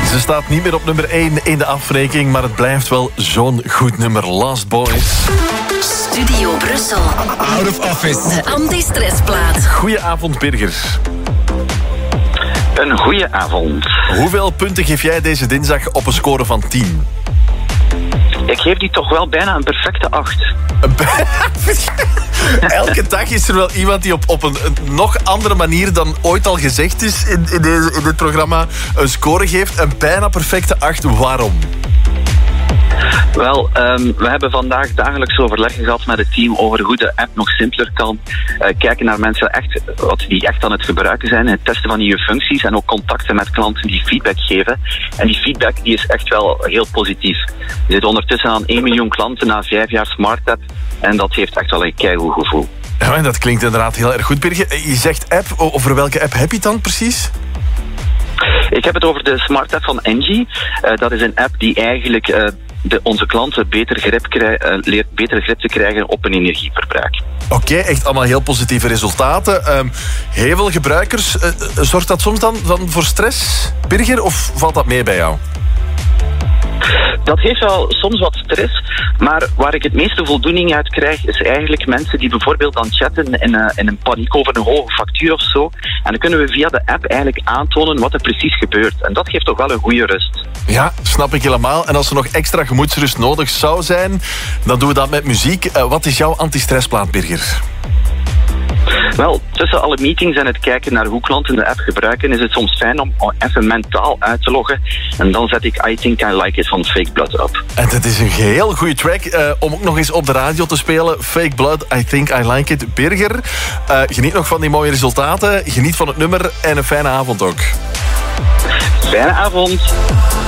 Ze staat niet meer op nummer 1 in de afrekening, maar het blijft wel zo'n goed nummer. Lost Boys. Studio Brussel. Out of Office. De anti-stressplaat. Goedenavond, Birger. Een goeie avond. Hoeveel punten geef jij deze dinsdag op een score van 10? Ik geef die toch wel bijna een perfecte 8. Elke dag is er wel iemand die op een nog andere manier dan ooit al gezegd is in dit programma een score geeft. Een bijna perfecte 8. Waarom? Wel, we hebben vandaag dagelijks overleg gehad met het team over hoe de app nog simpeler kan. Kijken naar mensen die echt aan het gebruiken zijn. Het testen van nieuwe functies en ook contacten met klanten die feedback geven. En die feedback die is echt wel heel positief. Je zit ondertussen aan 1 miljoen klanten na 5 jaar Smart App. En dat heeft echt wel een keigoed gevoel. Ja, en dat klinkt inderdaad heel erg goed, Birger. Je zegt app. Over welke app heb je het dan precies? Ik heb het over de Smart App van Engie. Dat is een app die eigenlijk onze klanten leert beter grip te krijgen op hun energieverbruik. Oké, echt allemaal heel positieve resultaten. Heel veel gebruikers. Zorgt dat soms dan voor stress, Birger? Of valt dat mee bij jou? Dat geeft wel soms wat stress, maar waar ik het meeste voldoening uit krijg is eigenlijk mensen die bijvoorbeeld dan chatten in een paniek over een hoge factuur of zo. En dan kunnen we via de app eigenlijk aantonen wat er precies gebeurt. En dat geeft toch wel een goede rust. Ja, snap ik helemaal. En als er nog extra gemoedsrust nodig zou zijn, dan doen we dat met muziek. Wat is jouw anti-stressplaat, Birger? Wel, tussen alle meetings en het kijken naar hoe klanten de app gebruiken, is het soms fijn om even mentaal uit te loggen. En dan zet ik I Think I Like It van Fake Blood op. En dat is een heel goede track om ook nog eens op de radio te spelen. Fake Blood, I Think I Like It. Birger, geniet nog van die mooie resultaten. Geniet van het nummer en een fijne avond ook. Fijne avond.